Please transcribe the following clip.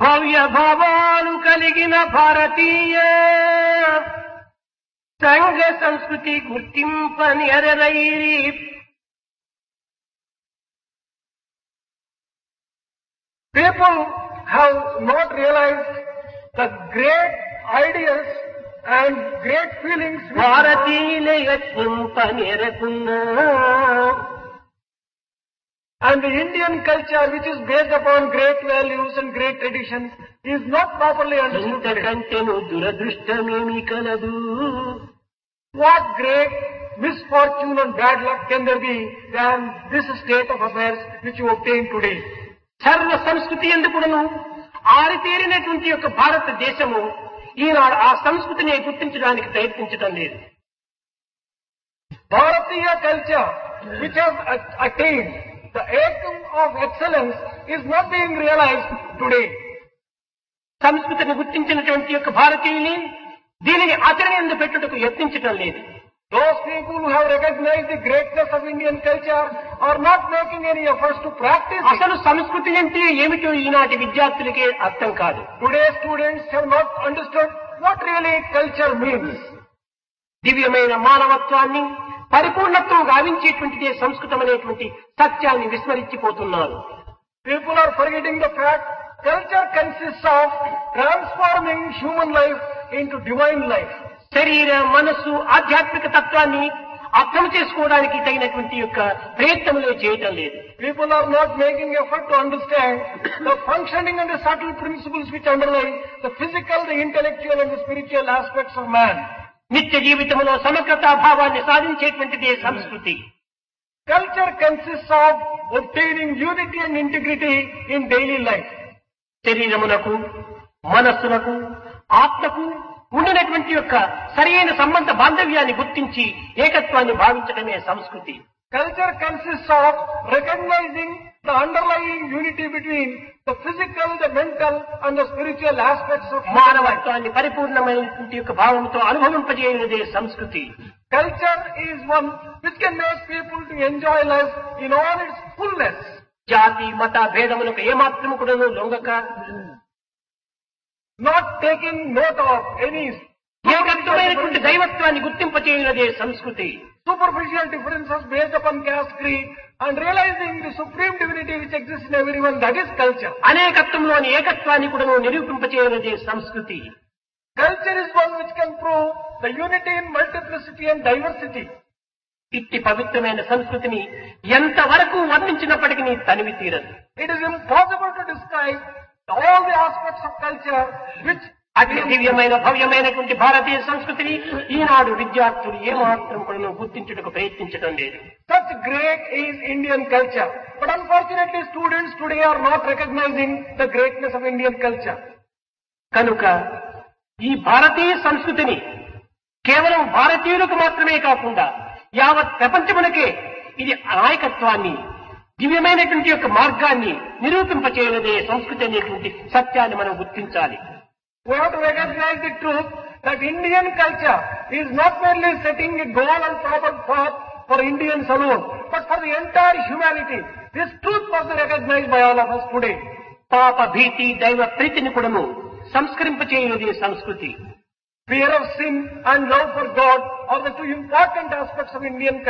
భవ్య భావాలు కలిగిన భారతీయ సంఘ సంస్కృతి గుర్తింపని అరరైరి People have not realized the great ideas and great feelings which భారతీయుల యత్నింపని ఎరకున్నా and the Indian culture, which is based upon great values and great traditions, is not properly understood today. ఇంతకంటేను దురదృష్టమేమి కలదు. What great misfortune and bad luck can there be than this state of affairs which you obtain today? సర్వ సంస్కృతి ఎందుకును ఆరితేరినటువంటి యొక్క భారతదేశము ఈనాడు ఆ సంస్కృతిని గుర్తించడానికి ప్రయత్నించడం లేదు. Bharatiya culture, which has attained the atom of excellence, is not being realized today. సంస్కృతిని గుర్తించినటువంటి యొక్క భారతీయుని దీనిని ఆచరణ ఎందు పెట్టుటకు యత్నించడం లేదు. Those people who have recognized the greatness of Indian culture are not making any efforts to practice it. అసలు సంస్కృతి అంటే ఏమిటో ఈనాటి విద్యార్థులకే అర్థం కాదు. Today's students have not understood what really culture means. దివ్యమైన మానవత్వాన్ని పరిపూర్ణత్వం గావించేటువంటిదే సంస్కృతం అనేటువంటి సత్యాన్ని విస్మరించిపోతున్నారు. People are forgetting the fact culture consists of transforming human life into divine life. శరీర మనస్సు ఆధ్యాత్మిక తత్వాన్ని అర్థం చేసుకోవడానికి తగినటువంటి యొక్క ప్రయత్నములే చేయటం లేదు. People are not making effort to understand the functioning and the subtle principles which underlie the physical, the intellectual and the spiritual aspects of man. నిత్య జీవితంలో సమగ్రతా భావాన్ని సాధించేటువంటిదే సంస్కృతి. Culture consists of obtaining unity and integrity in daily life. శరీరమునకు మనస్సునకు ఆత్మకు ఉండినటువంటి యొక్క సరైన సంబంధ బాంధవ్యాన్ని గుర్తించి ఏకత్వాన్ని భావించడమే సంస్కృతి. Culture consists of recognizing the underlying unity between the physical, the mental and the spiritual aspects of human life. మానవత్వాన్ని పరిపూర్ణమైనటువంటి యొక్క భావంతో అనుభవింపజేయనిదే సంస్కృతి. Culture is one which can make people to enjoy life in all its fullness. జాతి మత భేదములకు ఏమాత్రము కూడా లొంగక Not taking note of any ఏకత్వమైనటువంటి దైవత్వాన్ని గుర్తింపచేయనిదే సంస్కృతి. superficial differences based upon caste, creed and realizing the supreme divinity which exists in everyone, that is culture. అనేకత్వంలోని ఏకత్వాన్ని కూడా నిరూపింపచేయనిదే సంస్కృతి. Culture is one which can prove the unity in multiplicity and diversity. ఇట్టి పవిత్రమైన సంస్కృతిని ఎంతవరకు వర్ణించినప్పటికీ తనివి తీరదు. It is impossible to describe all the aspects of culture which అతి దివ్యమైన భవ్యమైనటువంటి భారతీయ సంస్కృతిని ఈనాడు విద్యార్థులు ఏమాత్రం కూడా గుర్తించుటకు ప్రయత్నించడం లేదు. such great is Indian culture. But unfortunately students today are not recognizing the greatness of Indian culture. కనుక ఈ భారతీయ సంస్కృతిని కేవలం భారతీయులకు మాత్రమే కాకుండా యావత్ ప్రపంచమునకే ఇది నాయకత్వాన్ని దివ్యమైనటువంటి యొక్క మార్గాన్ని నిరూపింపచేయనిదే సంస్కృతి అనేటువంటి సత్యాన్ని మనం గుర్తించాలి. We have to recognize the truth that Indian culture is not merely setting a goal and proper path for Indians alone, but for the entire humanity. This truth must be recognized by all of us today. పాప భీతి దైవ ప్రీతిని కూడాను సంస్కరింపచేయనిదే సంస్కృతి. Fear of sin and love for God are the two important aspects of Indian culture.